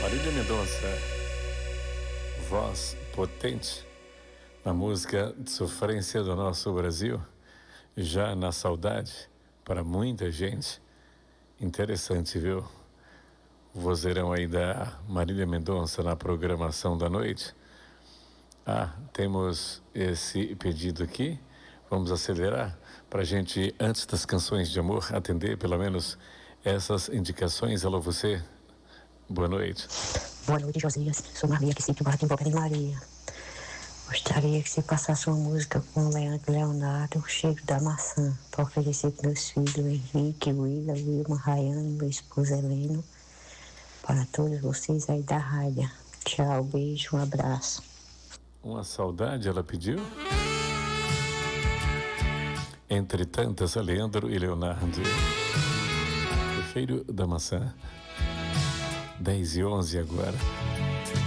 Marília Mendonça, voz potente na música de sofrência do nosso Brasil, já na saudade para muita gente. Interessante, viu? O vozeirão aí da Marília Mendonça na programação da noite. Temos esse pedido aqui. Vamos acelerar para a gente, antes das canções de amor, atender pelo menos essas indicações. Alô, você. Boa noite. Boa noite, Josias. Sou Maria, que sempre bate em boca de Maria. Gostaria que você passasse uma música com o Leonardo, o Cheiro da Maçã, para oferecer para meus filhos, Henrique, Willa, Wilma, Rayane, meu esposo Heleno, para todos vocês aí da rádio. Tchau, beijo, um abraço. Uma saudade, ela pediu? Entre tantas, Leandro e Leonardo. O Cheiro da Maçã. 10h11 agora.